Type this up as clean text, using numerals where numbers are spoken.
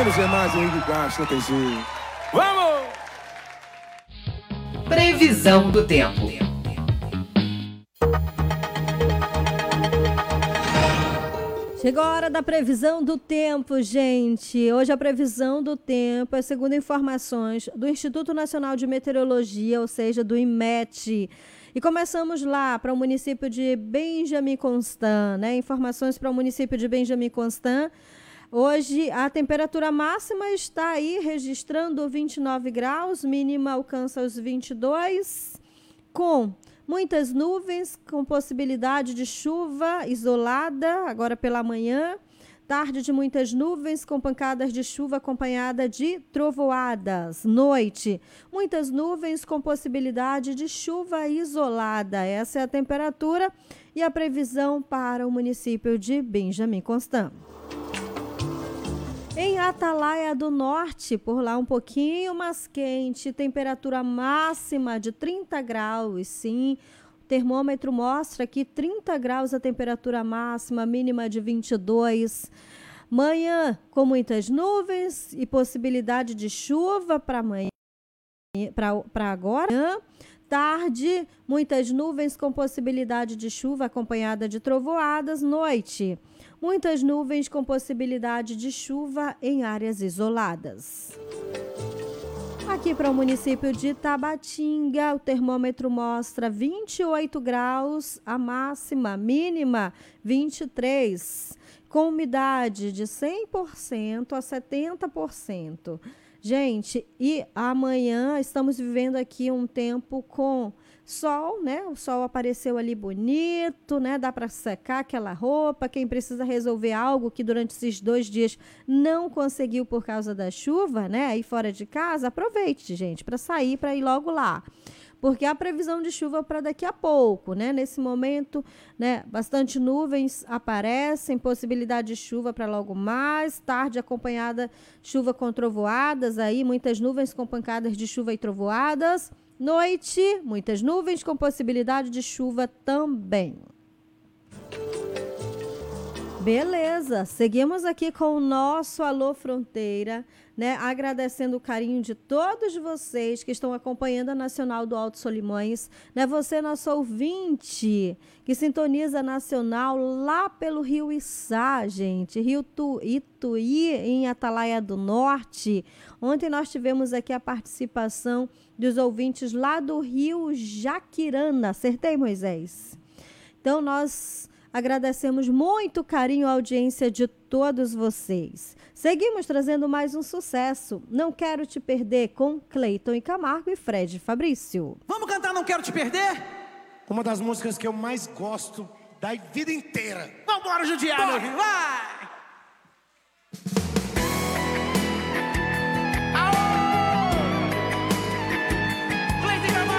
Vamos ver mais Henrique Castro, TG. Vamos! Previsão do tempo. Chegou a hora da previsão do tempo, gente. Hoje a previsão do tempo é segundo informações do Instituto Nacional de Meteorologia, ou seja, do IMET. E começamos lá para o município de Benjamin Constant, né? Informações para o município de Benjamin Constant. Hoje a temperatura máxima está aí registrando 29 graus, mínima alcança os 22, com muitas nuvens, com possibilidade de chuva isolada agora pela manhã. Tarde de muitas nuvens, com pancadas de chuva acompanhada de trovoadas. Noite, muitas nuvens com possibilidade de chuva isolada. Essa é a temperatura e a previsão para o município de Benjamin Constant. Em Atalaia do Norte, por lá um pouquinho mais quente, temperatura máxima de 30 graus, sim. O termômetro mostra aqui 30 graus a temperatura máxima, mínima de 22. Manhã com muitas nuvens e possibilidade de chuva para amanhã, para agora. Tarde, muitas nuvens com possibilidade de chuva acompanhada de trovoadas. Noite, muitas nuvens com possibilidade de chuva em áreas isoladas. Aqui para o município de Tabatinga, o termômetro mostra 28 graus, a máxima, mínima 23, com umidade de 100% a 70%. Gente, e amanhã estamos vivendo aqui um tempo com sol, né? O sol apareceu ali bonito, né? Dá para secar aquela roupa. Quem precisa resolver algo que durante esses 2 dias não conseguiu por causa da chuva, né? Aí fora de casa, aproveite, gente, para sair, para ir logo lá. Porque a previsão de chuva para daqui a pouco, né? Nesse momento, né? Bastante nuvens aparecem, possibilidade de chuva para logo mais tarde, acompanhada de chuva com trovoadas, aí muitas nuvens com pancadas de chuva e trovoadas. Noite, muitas nuvens com possibilidade de chuva também. Beleza, seguimos aqui com o nosso Alô Fronteira, né? Agradecendo o carinho de todos vocês que estão acompanhando a Nacional do Alto Solimões, né? Você, nosso ouvinte, que sintoniza a Nacional lá pelo Rio Içá, gente, Rio Ituí, em Atalaia do Norte. Ontem nós tivemos aqui a participação dos ouvintes lá do Rio Jaquirana. Acertei, Moisés? Então, nós agradecemos muito o carinho e a audiência de todos vocês. Seguimos trazendo mais um sucesso. Não Quero Te Perder, com Cleiton e Camargo e Fred Fabrício. Vamos cantar Não Quero Te Perder? Uma das músicas que eu mais gosto da vida inteira. Vambora, judiar, meu filho, vai!